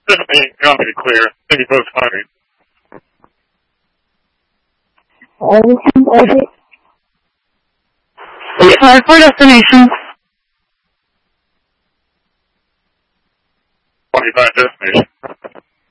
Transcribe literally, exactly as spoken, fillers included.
Definitely got me clear. Thank you both funny. Everything over. Sorry for destination. twenty-five destination.